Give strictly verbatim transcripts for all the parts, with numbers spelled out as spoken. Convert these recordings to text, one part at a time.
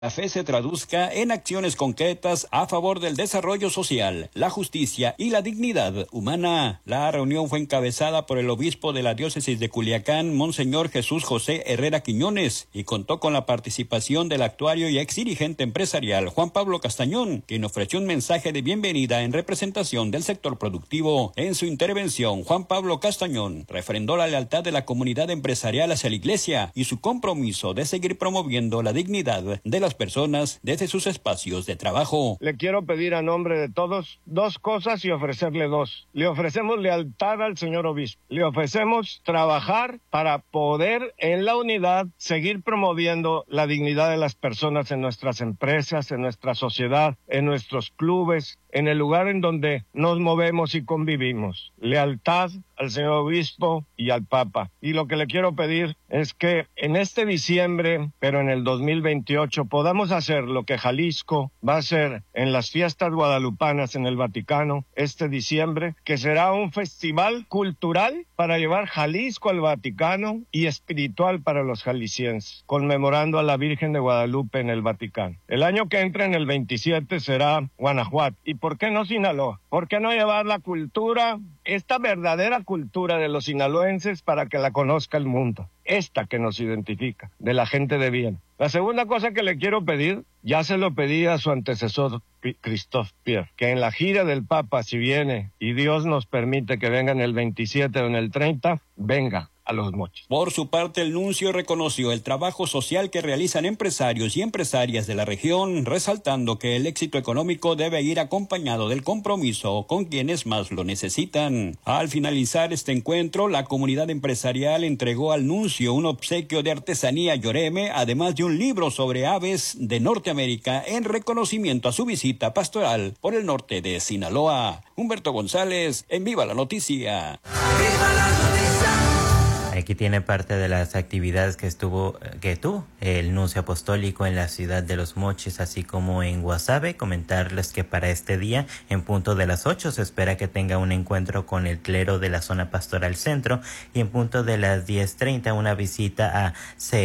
la fe se traduzca en acciones concretas a favor del desarrollo social, la justicia y la dignidad humana. La reunión fue encabezada por el obispo de la diócesis de Culiacán, Monseñor Jesús José Herrera Quiñones, y contó con la participación del actuario y ex dirigente empresarial Juan Pablo Castañón, quien ofreció un mensaje de bienvenida en representación del sector productivo. En su intervención, Juan Pablo Castañón refrendó la lealtad de la comunidad empresarial hacia la Iglesia y su compromiso de seguir promoviendo la dignidad de las personas desde sus espacios de trabajo. Le quiero pedir a nombre de todos dos cosas y ofrecerle dos. Le ofrecemos lealtad al señor obispo. Le ofrecemos trabajar para poder en la unidad seguir promoviendo la dignidad de las personas en nuestras empresas, en nuestra sociedad, en nuestros clubes, en el lugar en donde nos movemos y convivimos. Lealtad al señor obispo y al Papa. Y lo que le quiero pedir es que en este diciembre, pero en el dos mil veintiocho, podamos hacer lo que Jalisco va a hacer en las fiestas guadalupanas en el Vaticano este diciembre, que será un festival cultural para llevar Jalisco al Vaticano y espiritual para los jaliscienses, conmemorando a la Virgen de Guadalupe en el Vaticano. El año que entra, en el veintisiete, será Guanajuato. ¿Y por qué no Sinaloa? ¿Por qué no llevar la cultura, esta verdadera cultura de los sinaloenses, para que la conozca el mundo? Esta que nos identifica, de la gente de bien. La segunda cosa que le quiero pedir, ya se lo pedí a su antecesor, Christophe Pierre, que en la gira del Papa, si viene, y Dios nos permite que venga en el veintisiete o en el treinta, venga a Los Mochis. Por su parte, el nuncio reconoció el trabajo social que realizan empresarios y empresarias de la región, resaltando que el éxito económico debe ir acompañado del compromiso con quienes más lo necesitan. Al finalizar este encuentro, la comunidad empresarial entregó al nuncio un obsequio de artesanía yoreme, además de un libro sobre aves de Norteamérica en reconocimiento a su visita pastoral por el norte de Sinaloa. Humberto González, en Viva la Noticia. ¡Viva la Noticia! Aquí tiene parte de las actividades que estuvo que tuvo el nuncio apostólico en la ciudad de Los Mochis, así como en Guasave. Comentarles que para este día, en punto de las ocho, se espera que tenga un encuentro con el clero de la zona pastoral centro, y en punto de las diez treinta una visita a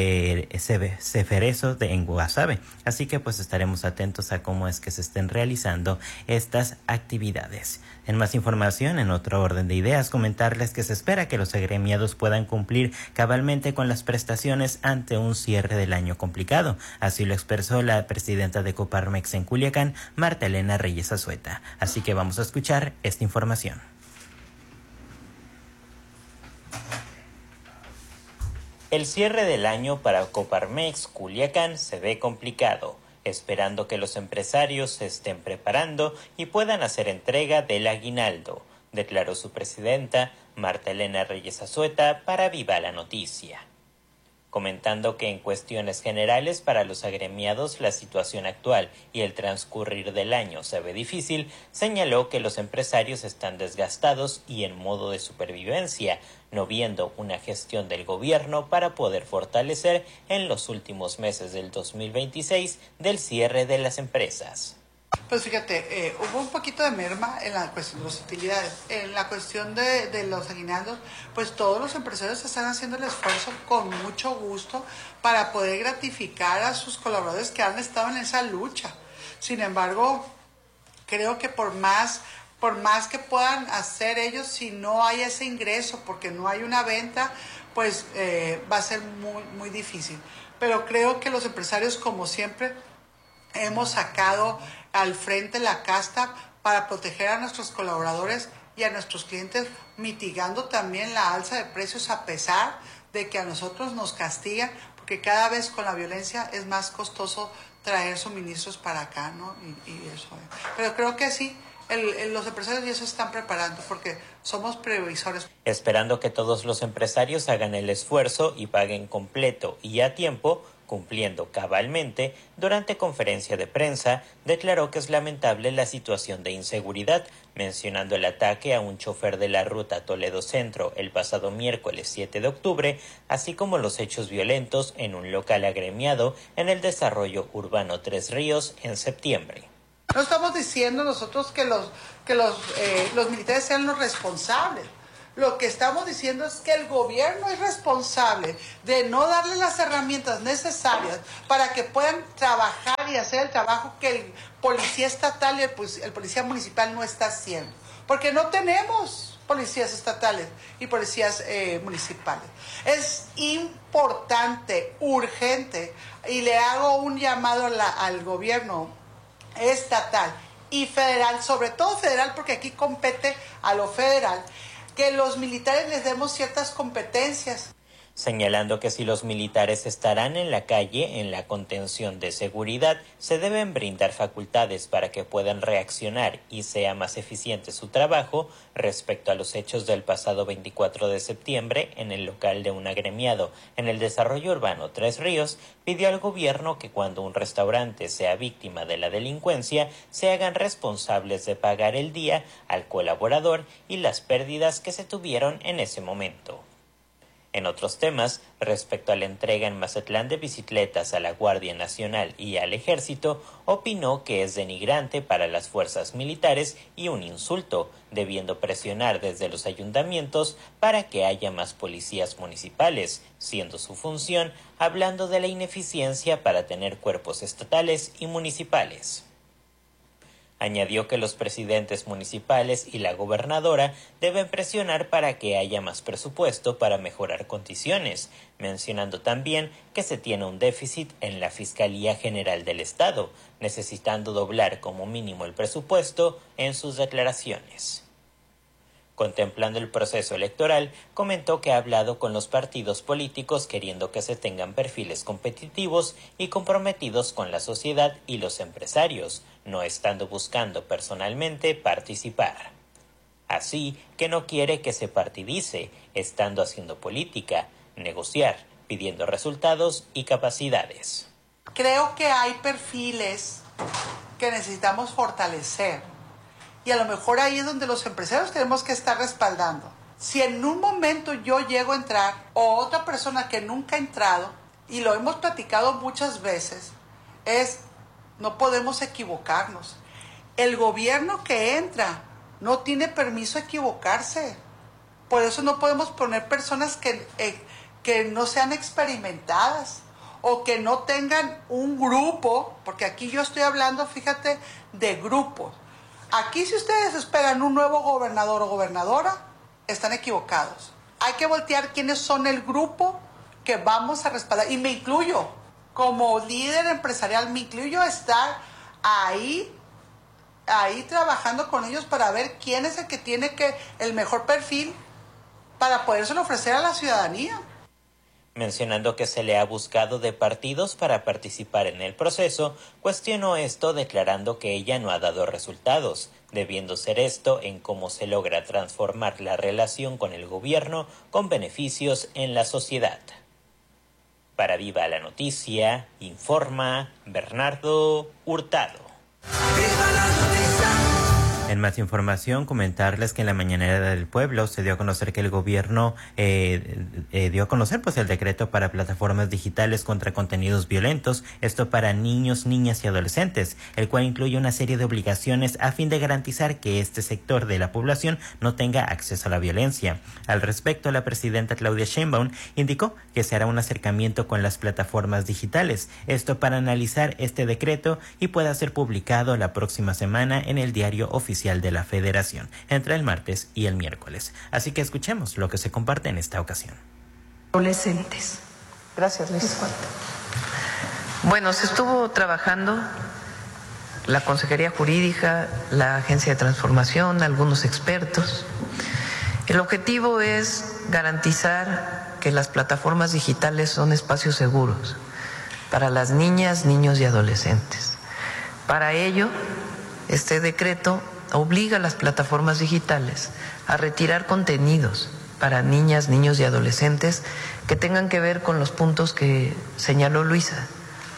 Ceferezo de en Guasave. Así que pues estaremos atentos a cómo es que se estén realizando estas actividades. En más información, en otro orden de ideas, comentarles que se espera que los agremiados puedan cumplir cabalmente con las prestaciones ante un cierre del año complicado. Así lo expresó la presidenta de Coparmex en Culiacán, Marta Elena Reyes Azueta. Así que vamos a escuchar esta información. El cierre del año para Coparmex Culiacán se ve complicado, esperando que los empresarios se estén preparando y puedan hacer entrega del aguinaldo, declaró su presidenta, Marta Elena Reyes Azueta, para Viva la Noticia. Comentando que en cuestiones generales para los agremiados la situación actual y el transcurrir del año se ve difícil, señaló que los empresarios están desgastados y en modo de supervivencia, no viendo una gestión del gobierno para poder fortalecer en los últimos meses del dos mil veintiséis del cierre de las empresas. Pues fíjate, eh, hubo un poquito de merma en la cuestión de las utilidades. En la cuestión de, de los aguinaldos, pues todos los empresarios están haciendo el esfuerzo con mucho gusto para poder gratificar a sus colaboradores que han estado en esa lucha. Sin embargo, creo que por más, por más que puedan hacer ellos, si no hay ese ingreso, porque no hay una venta, pues eh, va a ser muy, muy difícil. Pero creo que los empresarios, como siempre, hemos sacado al frente la casta para proteger a nuestros colaboradores y a nuestros clientes, mitigando también la alza de precios a pesar de que a nosotros nos castigan, porque cada vez con la violencia es más costoso traer suministros para acá, ¿no? Y, y eso. Pero creo que sí, el, el, los empresarios ya se están preparando porque somos previsores. Esperando que todos los empresarios hagan el esfuerzo y paguen completo y a tiempo, cumpliendo cabalmente, durante conferencia de prensa, declaró que es lamentable la situación de inseguridad, mencionando el ataque a un chofer de la ruta Toledo Centro el pasado miércoles siete de octubre, así como los hechos violentos en un local agremiado en el desarrollo urbano Tres Ríos en septiembre. No estamos diciendo nosotros que los, que los, eh, los militares sean los responsables. Lo que estamos diciendo es que el gobierno es responsable de no darle las herramientas necesarias para que puedan trabajar y hacer el trabajo que el policía estatal y el, el policía municipal no está haciendo. Porque no tenemos policías estatales y policías eh, municipales. Es importante, urgente, y le hago un llamado a la, al gobierno estatal y federal, sobre todo federal, porque aquí compete a lo federal, que los militares les demos ciertas competencias. Señalando que si los militares estarán en la calle en la contención de seguridad, se deben brindar facultades para que puedan reaccionar y sea más eficiente su trabajo. Respecto a los hechos del pasado veinticuatro de septiembre en el local de un agremiado en el desarrollo urbano Tres Ríos, pidió al gobierno que cuando un restaurante sea víctima de la delincuencia, se hagan responsables de pagar el día al colaborador y las pérdidas que se tuvieron en ese momento. En otros temas, respecto a la entrega en Mazatlán de bicicletas a la Guardia Nacional y al Ejército, opinó que es denigrante para las fuerzas militares y un insulto, debiendo presionar desde los ayuntamientos para que haya más policías municipales, siendo su función hablando de la ineficiencia para tener cuerpos estatales y municipales. Añadió que los presidentes municipales y la gobernadora deben presionar para que haya más presupuesto para mejorar condiciones, mencionando también que se tiene un déficit en la Fiscalía General del Estado, necesitando doblar como mínimo el presupuesto en sus declaraciones. Contemplando el proceso electoral, comentó que ha hablado con los partidos políticos queriendo que se tengan perfiles competitivos y comprometidos con la sociedad y los empresarios, no estando buscando personalmente participar. Así que no quiere que se partidice, estando haciendo política, negociar, pidiendo resultados y capacidades. Creo que hay perfiles que necesitamos fortalecer. Y a lo mejor ahí es donde los empresarios tenemos que estar respaldando. Si en un momento yo llego a entrar, o otra persona que nunca ha entrado, y lo hemos platicado muchas veces, es, no podemos equivocarnos. El gobierno que entra no tiene permiso a equivocarse. Por eso no podemos poner personas que, eh, que no sean experimentadas, o que no tengan un grupo, porque aquí yo estoy hablando, fíjate, de grupos. Aquí si ustedes esperan un nuevo gobernador o gobernadora, están equivocados. Hay que voltear quiénes son el grupo que vamos a respaldar. Y me incluyo, como líder empresarial, me incluyo a estar ahí, ahí trabajando con ellos para ver quién es el que tiene que, el mejor perfil para podérselo ofrecer a la ciudadanía. Mencionando que se le ha buscado de partidos para participar en el proceso, cuestionó esto declarando que ella no ha dado resultados, debiendo ser esto en cómo se logra transformar la relación con el gobierno con beneficios en la sociedad. Para Viva la Noticia, informa Bernardo Hurtado. ¡Viva la noticia! En más información, comentarles que en la mañanera del pueblo se dio a conocer que el gobierno eh, eh, dio a conocer pues el decreto para plataformas digitales contra contenidos violentos, esto para niños, niñas y adolescentes, el cual incluye una serie de obligaciones a fin de garantizar que este sector de la población no tenga acceso a la violencia. Al respecto, la presidenta Claudia Sheinbaum indicó que se hará un acercamiento con las plataformas digitales, esto para analizar este decreto y pueda ser publicado la próxima semana en el diario oficial de la Federación, entre el martes y el miércoles. Así que escuchemos lo que se comparte en esta ocasión. Adolescentes. Gracias, Luis. Bueno, se estuvo trabajando la Consejería Jurídica, la Agencia de Transformación, algunos expertos. El objetivo es garantizar que las plataformas digitales son espacios seguros para las niñas, niños y adolescentes. Para ello, este decreto obliga a las plataformas digitales a retirar contenidos para niñas, niños y adolescentes que tengan que ver con los puntos que señaló Luisa.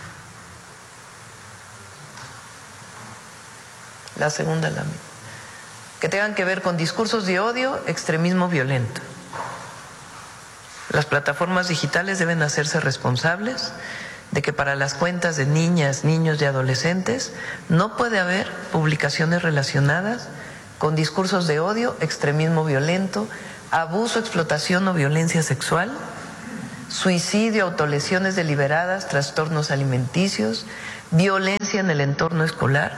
La segunda lámina. Que tengan que ver con discursos de odio, extremismo violento. Las plataformas digitales deben hacerse responsables de que para las cuentas de niñas, niños y adolescentes no puede haber publicaciones relacionadas con discursos de odio, extremismo violento, abuso, explotación o violencia sexual, suicidio, autolesiones deliberadas, trastornos alimenticios, violencia en el entorno escolar,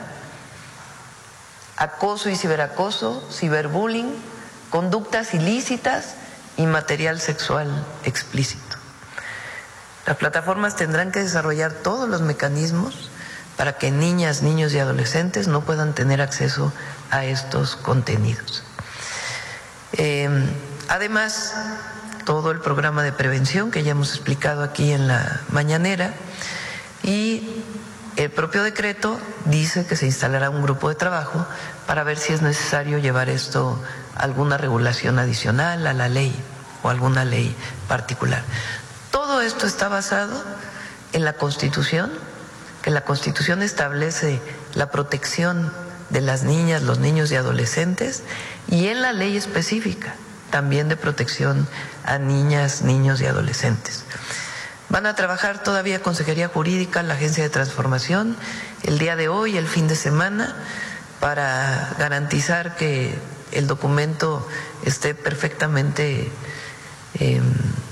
acoso y ciberacoso, ciberbullying, conductas ilícitas y material sexual explícito. Las plataformas tendrán que desarrollar todos los mecanismos para que niñas, niños y adolescentes no puedan tener acceso a estos contenidos. Eh, además, todo el programa de prevención que ya hemos explicado aquí en la mañanera, y el propio decreto dice que se instalará un grupo de trabajo para ver si es necesario llevar esto a alguna regulación adicional a la ley o alguna ley particular. Todo esto está basado en la Constitución, que la Constitución establece la protección de las niñas, los niños y adolescentes, y en la ley específica también de protección a niñas, niños y adolescentes. Van a trabajar todavía Consejería Jurídica, la Agencia de Transformación, el día de hoy, el fin de semana, para garantizar que el documento esté perfectamente eh,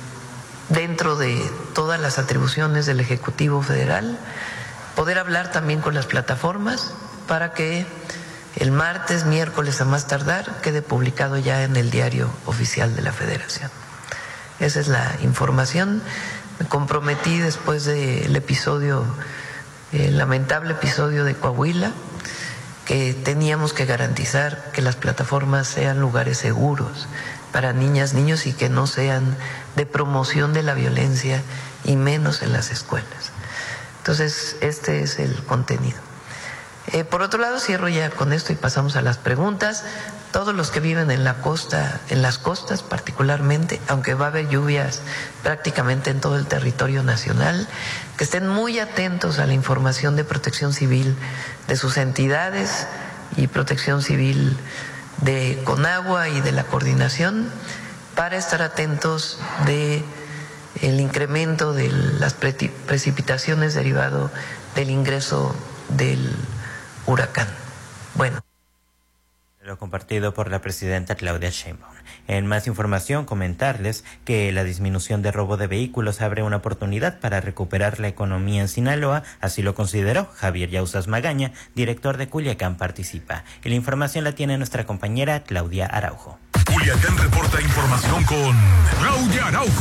dentro de todas las atribuciones del Ejecutivo Federal, poder hablar también con las plataformas para que el martes, miércoles a más tardar, quede publicado ya en el Diario Oficial de la Federación. Esa es la información. Me comprometí después del episodio, el lamentable episodio de Coahuila, que teníamos que garantizar que las plataformas sean lugares seguros para niñas, niños y que no sean de promoción de la violencia y menos en las escuelas. Entonces, este es el contenido. Eh, por otro lado, cierro ya con esto y pasamos a las preguntas. Todos los que viven en la costa, en las costas particularmente, aunque va a haber lluvias prácticamente en todo el territorio nacional, que estén muy atentos a la información de Protección Civil de sus entidades y Protección Civil de Conagua y de la coordinación, para estar atentos de el incremento de las precipitaciones derivado del ingreso del huracán. Bueno. Lo compartido por la presidenta Claudia Sheinbaum. En más información, comentarles que la disminución de robo de vehículos abre una oportunidad para recuperar la economía en Sinaloa, así lo consideró Javier Yauzas Magaña, director de Culiacán Participa. Y la información la tiene nuestra compañera Claudia Araujo. Culiacán reporta información con Claudia Araujo.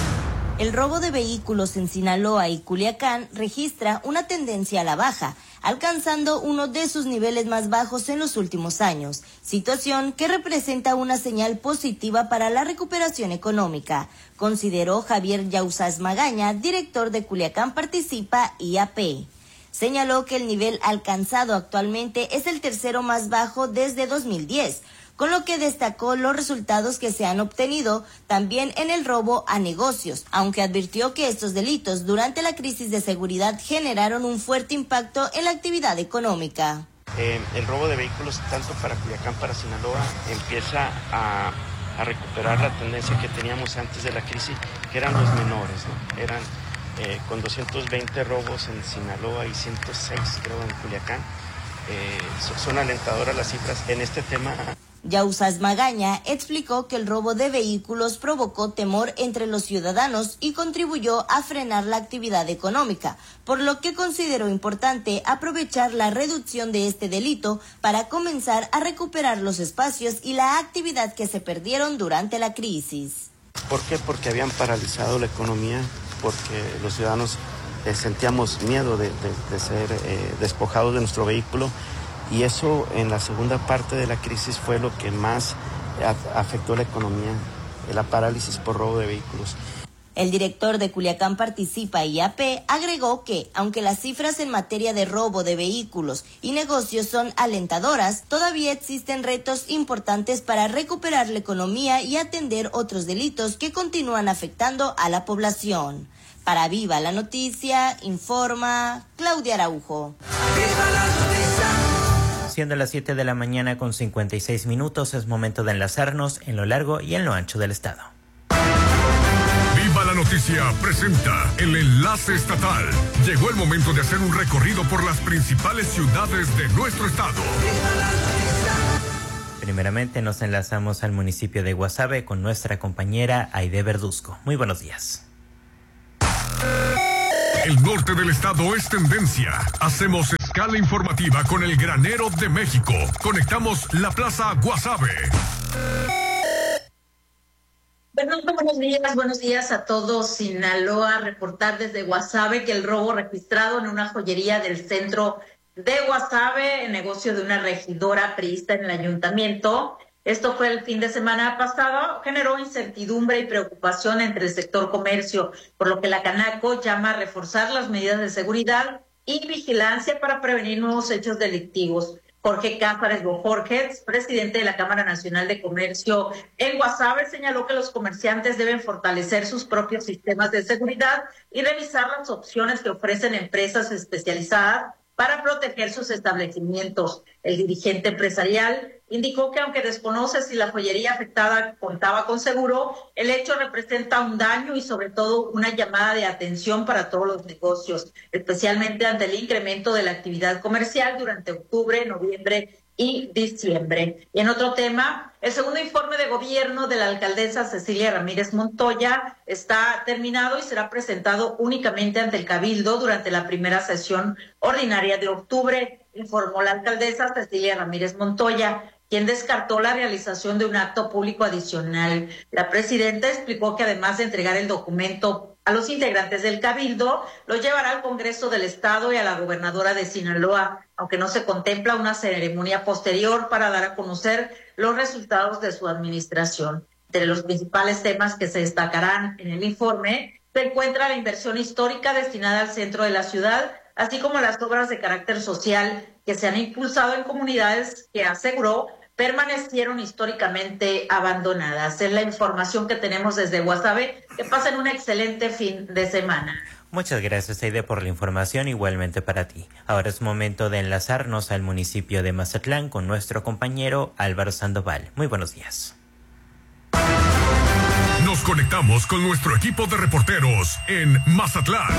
El robo de vehículos en Sinaloa y Culiacán registra una tendencia a la baja, alcanzando uno de sus niveles más bajos en los últimos años, situación que representa una señal positiva para la recuperación económica, consideró Javier Yauzas Magaña, director de Culiacán Participa I A P. Señaló que el nivel alcanzado actualmente es el tercero más bajo desde dos mil diez, con lo que destacó los resultados que se han obtenido también en el robo a negocios, aunque advirtió que estos delitos durante la crisis de seguridad generaron un fuerte impacto en la actividad económica. Eh, el robo de vehículos, tanto para Culiacán, para Sinaloa, empieza a, a recuperar la tendencia que teníamos antes de la crisis, que eran los menores, ¿no? Eran eh, con doscientos veinte robos en Sinaloa y ciento seis, creo, en Culiacán. Eh, son alentadoras las cifras en este tema. Yauzas Magaña explicó que el robo de vehículos provocó temor entre los ciudadanos y contribuyó a frenar la actividad económica, por lo que consideró importante aprovechar la reducción de este delito para comenzar a recuperar los espacios y la actividad que se perdieron durante la crisis. ¿Por qué? Porque habían paralizado la economía, porque los ciudadanos eh, sentíamos miedo de, de, de ser eh, despojados de nuestro vehículo. Y eso en la segunda parte de la crisis fue lo que más afectó la economía, la parálisis por robo de vehículos. El director de Culiacán Participa I A P agregó que, aunque las cifras en materia de robo de vehículos y negocios son alentadoras, todavía existen retos importantes para recuperar la economía y atender otros delitos que continúan afectando a la población. Para Viva la Noticia, informa Claudia Araujo. ¡Viva la noticia! Siendo las siete de la mañana con cincuenta y seis minutos, es momento de enlazarnos en lo largo y en lo ancho del estado. Viva la Noticia presenta el enlace estatal. Llegó el momento de hacer un recorrido por las principales ciudades de nuestro estado. Primeramente nos enlazamos al municipio de Guasave con nuestra compañera Aide Verduzco. Muy buenos días. El norte del estado es tendencia. Hacemos escala informativa con el granero de México. Conectamos la Plaza Guasave. Bueno, buenos días, buenos días a todos. Sinaloa, reportar desde Guasave que el robo registrado en una joyería del centro de Guasave, el negocio de una regidora priista en el ayuntamiento. Esto fue el fin de semana pasado, generó incertidumbre y preocupación entre el sector comercio, por lo que la Canaco llama a reforzar las medidas de seguridad y vigilancia para prevenir nuevos hechos delictivos. Jorge Cázares Bojorges, presidente de la Cámara Nacional de Comercio en Guasave, señaló que los comerciantes deben fortalecer sus propios sistemas de seguridad y revisar las opciones que ofrecen empresas especializadas para proteger sus establecimientos. El dirigente empresarial indicó que aunque desconoce si la joyería afectada contaba con seguro, el hecho representa un daño y sobre todo una llamada de atención para todos los negocios, especialmente ante el incremento de la actividad comercial durante octubre, noviembre y diciembre. Y en otro tema, el segundo informe de gobierno de la alcaldesa Cecilia Ramírez Montoya está terminado y será presentado únicamente ante el Cabildo durante la primera sesión ordinaria de octubre, informó la alcaldesa Cecilia Ramírez Montoya, quien descartó la realización de un acto público adicional. La presidenta explicó que además de entregar el documento a los integrantes del Cabildo, lo llevará al Congreso del Estado y a la gobernadora de Sinaloa, aunque no se contempla una ceremonia posterior para dar a conocer los resultados de su administración. Entre los principales temas que se destacarán en el informe se encuentra la inversión histórica destinada al centro de la ciudad, así como las obras de carácter social que se han impulsado en comunidades que, aseguró, permanecieron históricamente abandonadas. Es la información que tenemos desde Guasave. Que pasen un excelente fin de semana. Muchas gracias, Aide, por la información, igualmente para ti. Ahora es momento de enlazarnos al municipio de Mazatlán con nuestro compañero Álvaro Sandoval. Muy buenos días. Nos conectamos con nuestro equipo de reporteros en Mazatlán.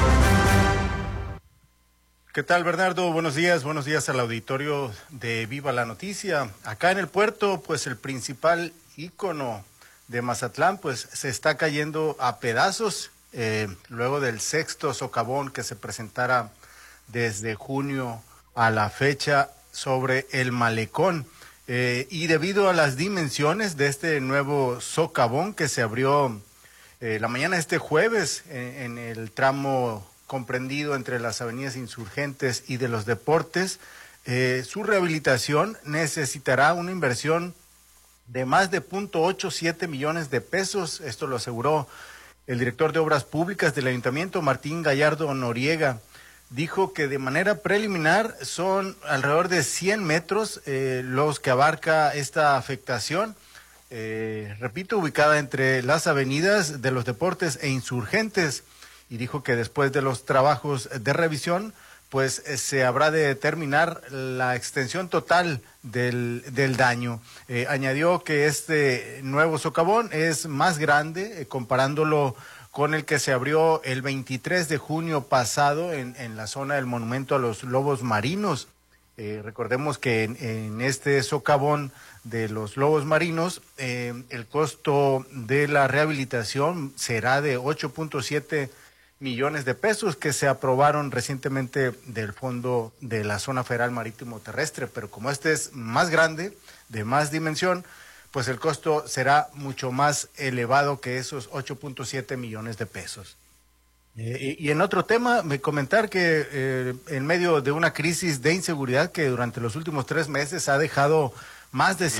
¿Qué tal, Bernardo? Buenos días, buenos días al auditorio de Viva la Noticia. Acá en el puerto, pues el principal ícono de Mazatlán, pues se está cayendo a pedazos, eh, luego del sexto socavón que se presentara desde junio a la fecha sobre el malecón. Eh, y debido a las dimensiones de este nuevo socavón que se abrió eh, la mañana de este jueves en, en el tramo comprendido entre las avenidas Insurgentes y de los Deportes, eh, su rehabilitación necesitará una inversión de más de punto ochenta y siete millones de pesos. Esto lo aseguró el director de Obras Públicas del Ayuntamiento, Martín Gallardo Noriega. Dijo que de manera preliminar son alrededor de cien metros eh, los que abarca esta afectación. Eh, repito, ubicada entre las avenidas de los Deportes e Insurgentes. Y dijo que después de los trabajos de revisión, pues eh, se habrá de determinar la extensión total del, del daño. Eh, añadió que este nuevo socavón es más grande, eh, comparándolo con el que se abrió el veintitrés de junio pasado en, en la zona del Monumento a los Lobos Marinos. Eh, recordemos que en, en este socavón de los lobos marinos, eh, el costo de la rehabilitación será de ocho punto siete millones de pesos que se aprobaron recientemente del Fondo de la Zona Federal Marítimo Terrestre, pero como este es más grande, de más dimensión, pues el costo será mucho más elevado que esos ocho punto siete millones de pesos. Eh, y, y en otro tema, me comentar que eh, en medio de una crisis de inseguridad que durante los últimos tres meses ha dejado más de